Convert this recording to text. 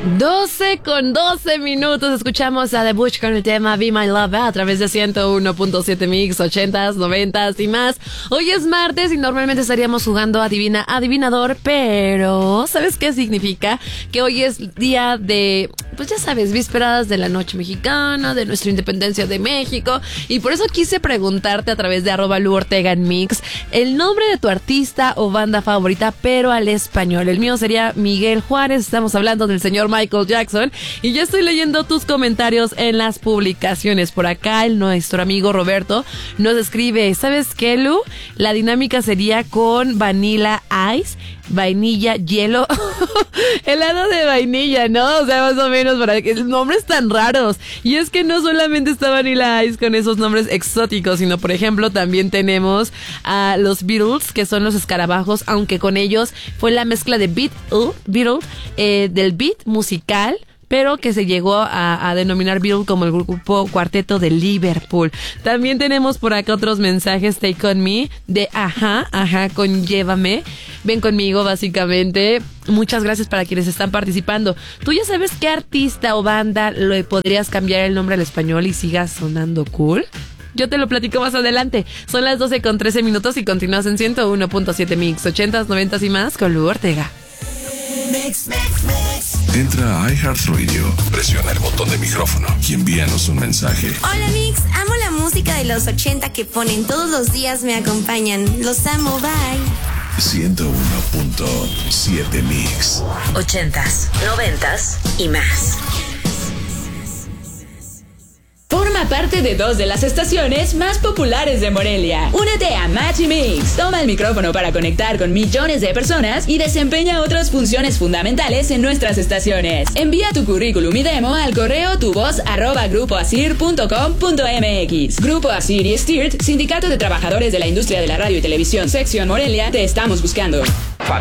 12:12. Escuchamos a The Butch con el tema Be My Love a través de 101.7 Mix, 80s, 90s y más. Hoy es martes y normalmente estaríamos jugando Adivina Adivinador, pero ¿sabes qué significa? Que hoy es día de, pues ya sabes, vísperas de la noche mexicana, de nuestra independencia de México, y por eso quise preguntarte a través de @LuOrtega en Mix el nombre de tu artista o banda favorita, pero al español. El mío sería Miguel Juárez. Estamos hablando del señor Michael Jackson, y ya estoy leyendo tus comentarios en las publicaciones. Por acá nuestro amigo Roberto nos escribe: ¿sabes qué, Lu? La dinámica sería con Vanilla Ice, vainilla, hielo, helado de vainilla, ¿no? O sea, más o menos, para que nombres tan raros. Y es que no solamente está Vanilla Ice con esos nombres exóticos, sino por ejemplo también tenemos a los Beatles, que son los escarabajos, aunque con ellos fue la mezcla de Beatle, del beat musical, pero que se llegó a denominar Beatle como el grupo cuarteto de Liverpool. También tenemos por acá otros mensajes: Take On Me, de Ajá, con Llévame, ven conmigo, básicamente. Muchas gracias para quienes están participando. ¿Tú ya sabes qué artista o banda le podrías cambiar el nombre al español y siga sonando cool? Yo te lo platico más adelante. Son las 12:13 y continúas en 101.7 Mix, 80s, 90s y más con Lu Ortega. Mix. Entra a iHeartRadio, presiona el botón de micrófono y envíanos un mensaje. Hola Mix, amo la música de los 80 que ponen todos los días, me acompañan. Los amo, bye. 101.7 Mix. 80s, 90s y más. Forma parte de 2 de las estaciones más populares de Morelia. Únete a Match y Mix. Toma el micrófono para conectar con millones de personas y desempeña otras funciones fundamentales en nuestras estaciones. Envía tu currículum y demo al correo tuvoz@grupoasir.com.mx. Grupo Asir y STIRT, Sindicato de Trabajadores de la Industria de la Radio y Televisión, Sección Morelia, te estamos buscando.